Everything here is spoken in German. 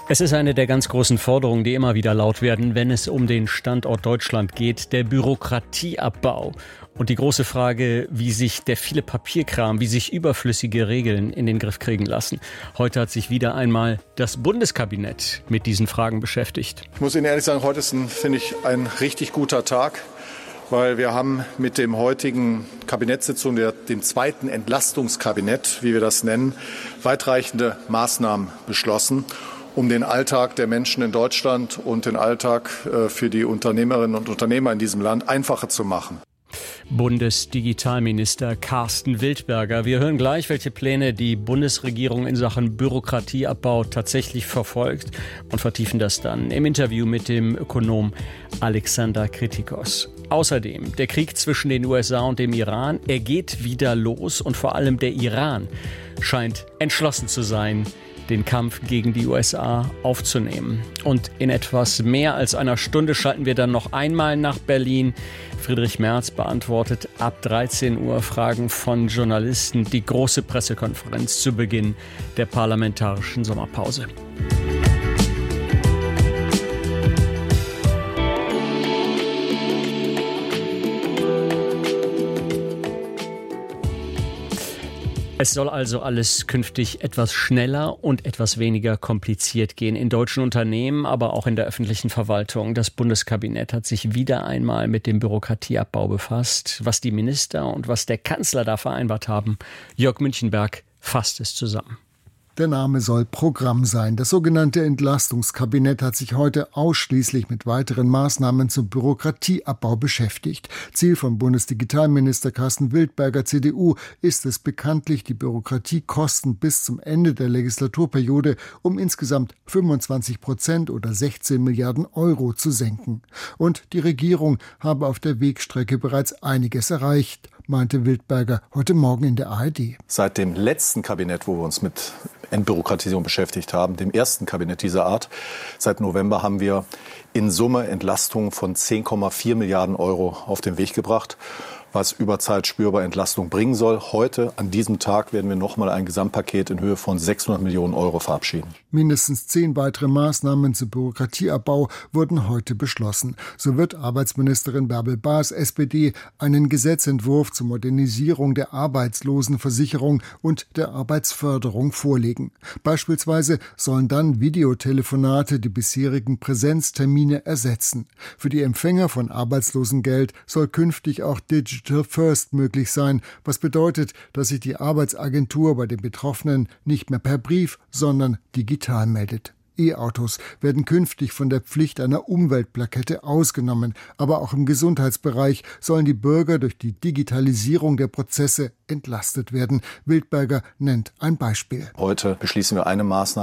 Es ist eine der ganz großen Forderungen, die immer wieder laut werden, wenn es um den Standort Deutschland geht, der Bürokratieabbau. Und die große Frage, wie sich der viele Papierkram, wie sich überflüssige Regeln in den Griff kriegen lassen. Heute hat sich wieder einmal das Bundeskabinett mit diesen Fragen beschäftigt. Ich muss Ihnen ehrlich sagen, heute ist finde ich, ein richtig guter Tag, weil wir haben mit dem heutigen Kabinettssitzung, dem zweiten Entlastungskabinett, wie wir das nennen, weitreichende Maßnahmen beschlossen, um den Alltag der Menschen in Deutschland und den Alltag für die Unternehmerinnen und Unternehmer in diesem Land einfacher zu machen. Bundesdigitalminister Carsten Wildberger. Wir hören gleich, welche Pläne die Bundesregierung in Sachen Bürokratieabbau tatsächlich verfolgt und vertiefen das dann im Interview mit dem Ökonom Alexander Kritikos. Außerdem der Krieg zwischen den USA und dem Iran. Er geht wieder los und vor allem der Iran scheint entschlossen zu sein, den Kampf gegen die USA aufzunehmen. Und in etwas mehr als einer Stunde schalten wir dann noch einmal nach Berlin. Friedrich Merz beantwortet ab 13 Uhr Fragen von Journalisten. Die große Pressekonferenz zu Beginn der parlamentarischen Sommerpause. Es soll also alles künftig etwas schneller und etwas weniger kompliziert gehen in deutschen Unternehmen, aber auch in der öffentlichen Verwaltung. Das Bundeskabinett hat sich wieder einmal mit dem Bürokratieabbau befasst. Was die Minister und was der Kanzler da vereinbart haben, Jörg Münchenberg fasst es zusammen. Der Name soll Programm sein. Das sogenannte Entlastungskabinett hat sich heute ausschließlich mit weiteren Maßnahmen zum Bürokratieabbau beschäftigt. Ziel von Bundesdigitalminister Carsten Wildberger, CDU, ist es bekanntlich, die Bürokratiekosten bis zum Ende der Legislaturperiode um insgesamt 25% oder 16 Milliarden Euro zu senken. Und die Regierung habe auf der Wegstrecke bereits einiges erreicht, meinte Wildberger heute Morgen in der ARD. Seit dem letzten Kabinett, wo wir uns mit Entbürokratisierung beschäftigt haben, dem ersten Kabinett dieser Art, seit November haben wir in Summe Entlastungen von 10,4 Milliarden Euro auf den Weg gebracht, was über Zeit spürbar Entlastung bringen soll. Heute, an diesem Tag, werden wir nochmal ein Gesamtpaket in Höhe von 600 Millionen Euro verabschieden. Mindestens 10 weitere Maßnahmen zum Bürokratieabbau wurden heute beschlossen. So wird Arbeitsministerin Bärbel Baas, SPD, einen Gesetzentwurf zur Modernisierung der Arbeitslosenversicherung und der Arbeitsförderung vorlegen. Beispielsweise sollen dann Videotelefonate die bisherigen Präsenztermine ersetzen. Für die Empfänger von Arbeitslosengeld soll künftig auch Digital First möglich sein, was bedeutet, dass sich die Arbeitsagentur bei den Betroffenen nicht mehr per Brief, sondern digital meldet. E-Autos werden künftig von der Pflicht einer Umweltplakette ausgenommen, aber auch im Gesundheitsbereich sollen die Bürger durch die Digitalisierung der Prozesse entlastet werden. Wildberger nennt ein Beispiel. Heute beschließen wir eine Maßnahme